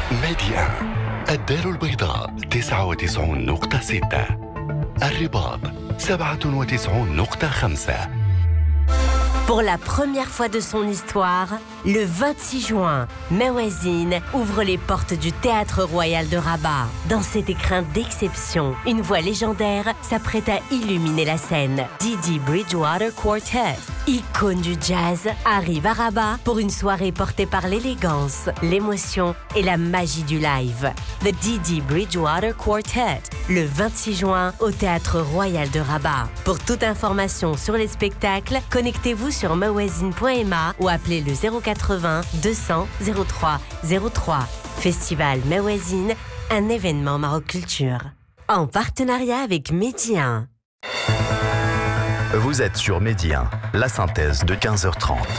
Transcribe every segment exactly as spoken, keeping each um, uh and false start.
ميديا الدار البيضاء تسعة وتسعون نقطة ستة، الرباط سبعة وتسعون نقطة خمسة. Pour la première fois de son histoire, le vingt-six juin, Mawazine ouvre les portes du Théâtre Royal de Rabat. Dans cet écrin d'exception, une voix légendaire s'apprête à illuminer la scène. Didi Bridgewater Quartet, icône du jazz, arrive à Rabat pour une soirée portée par l'élégance, l'émotion et la magie du live. The Didi Bridgewater Quartet, le vingt-six juin au Théâtre Royal de Rabat. Pour toute information sur les spectacles, connectez-vous sur mawazine point m a ou appelez le zéro quatre-vingts deux cents zéro trois zéro trois. Festival Mawazine, un événement Maroc Culture. En partenariat avec Medi un. Vous êtes sur Medi un, la synthèse de quinze heures trente.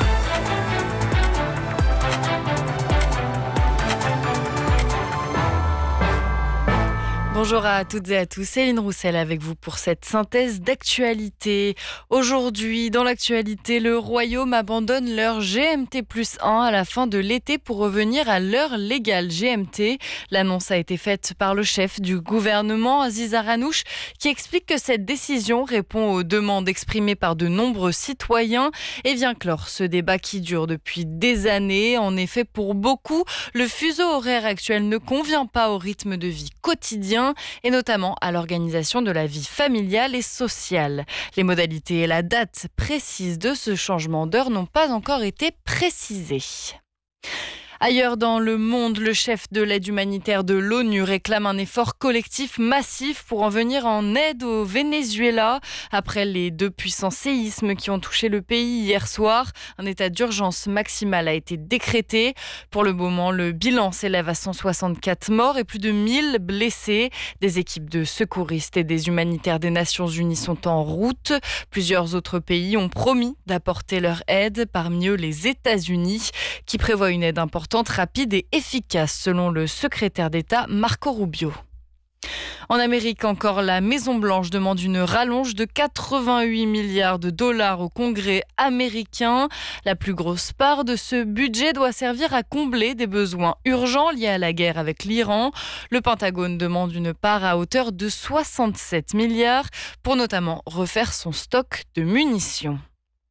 Bonjour à toutes et à tous, Céline Roussel avec vous pour cette synthèse d'actualité. Aujourd'hui, dans l'actualité, le Royaume abandonne l'heure G M T plus un à la fin de l'été pour revenir à l'heure légale G M T. L'annonce a été faite par le chef du gouvernement, Aziz Aranouch, qui explique que cette décision répond aux demandes exprimées par de nombreux citoyens et vient clore ce débat qui dure depuis des années. En effet, pour beaucoup, le fuseau horaire actuel ne convient pas au rythme de vie quotidien et notamment à l'organisation de la vie familiale et sociale. Les modalités et la date précise de ce changement d'heure n'ont pas encore été précisées. Ailleurs dans le monde, le chef de l'aide humanitaire de l'ONU réclame un effort collectif massif pour en venir en aide au Venezuela. Après les deux puissants séismes qui ont touché le pays hier soir, un état d'urgence maximal a été décrété. Pour le moment, le bilan s'élève à cent soixante-quatre morts et plus de mille blessés. Des équipes de secouristes et des humanitaires des Nations Unies sont en route. Plusieurs autres pays ont promis d'apporter leur aide, parmi eux les États-Unis, qui prévoient une aide importante, rapide et efficace, selon le secrétaire d'État Marco Rubio. En Amérique encore, la Maison-Blanche demande une rallonge de quatre-vingt-huit milliards de dollars au Congrès américain. La plus grosse part de ce budget doit servir à combler des besoins urgents liés à la guerre avec l'Iran. Le Pentagone demande une part à hauteur de soixante-sept milliards pour notamment refaire son stock de munitions.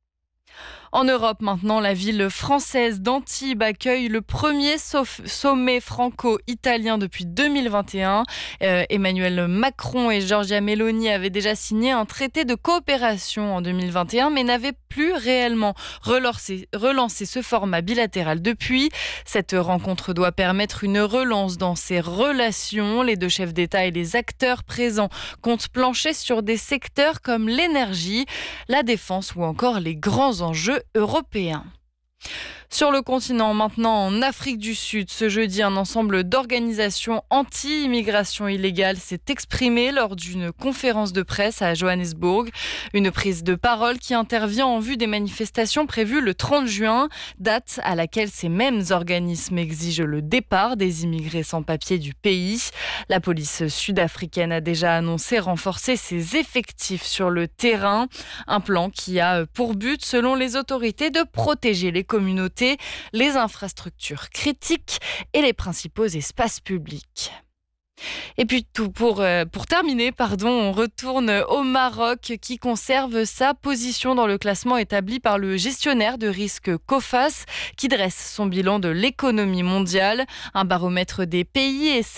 En Europe maintenant, la ville française d'Antibes accueille le premier sommet franco-italien depuis deux mille vingt et un. Euh, Emmanuel Macron et Giorgia Meloni avaient déjà signé un traité de coopération en deux mille vingt et un, mais n'avaient plus réellement relancé, relancé ce format bilatéral depuis. Cette rencontre doit permettre une relance dans ces relations. Les deux chefs d'État et les acteurs présents comptent plancher sur des secteurs comme l'énergie, la défense ou encore les grands enjeux européens. Sur le continent, maintenant en Afrique du Sud, ce jeudi, un ensemble d'organisations anti-immigration illégale s'est exprimé lors d'une conférence de presse à Johannesburg. Une prise de parole qui intervient en vue des manifestations prévues le trente juin, date à laquelle ces mêmes organismes exigent le départ des immigrés sans papier du pays. La police sud-africaine a déjà annoncé renforcer ses effectifs sur le terrain. Un plan qui a pour but, selon les autorités, de protéger les communautés, les infrastructures critiques et les principaux espaces publics. Et puis tout pour, euh, pour terminer, pardon, on retourne au Maroc qui conserve sa position dans le classement établi par le gestionnaire de risque Coface qui dresse son bilan de l'économie mondiale. Un baromètre des pays et